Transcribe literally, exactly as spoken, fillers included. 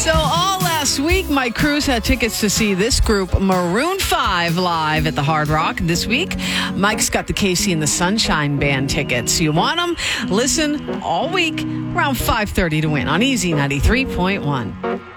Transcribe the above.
So all last week, Mike Cruz had tickets to see this group, Maroon five, live at the Hard Rock. This week, Mike's got the Casey and the Sunshine Band tickets. You want them? Listen all week around five thirty to win on Easy ninety-three point one.